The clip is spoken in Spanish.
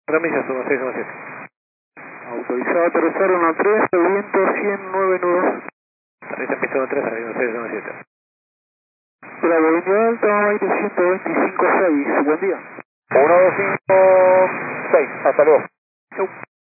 Remisa, suma 617. Autorizado a aterrizar 13, el viento 109 nudos. Aterriza en pista 13, arriba 617. Bravo, línea alta, aire 125.6, buen día. 125.6, hasta luego. Chau.